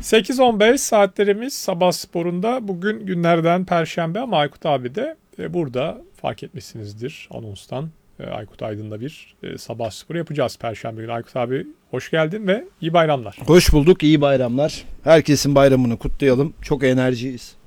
8.15 saatlerimiz Sabah Spor'unda. Bugün günlerden Perşembe ama Aykut abi de burada, fark etmişsinizdir anonstan. Aykut Aydın'la bir Sabah Sporu yapacağız Perşembe günü. Aykut abi hoş geldin ve iyi bayramlar. Hoş bulduk, iyi bayramlar. Herkesin bayramını kutlayalım. Çok enerjiyiz.